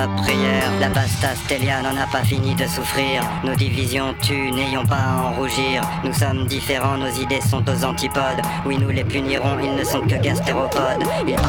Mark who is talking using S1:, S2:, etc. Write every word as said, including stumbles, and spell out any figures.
S1: prière, la basta Stélia n'en a pas fini de souffrir. Nos divisions tuent, n'ayons pas à en rougir. Nous sommes différents, nos idées sont aux antipodes. Oui, nous les punirons, ils ne sont que gastéropodes. Ils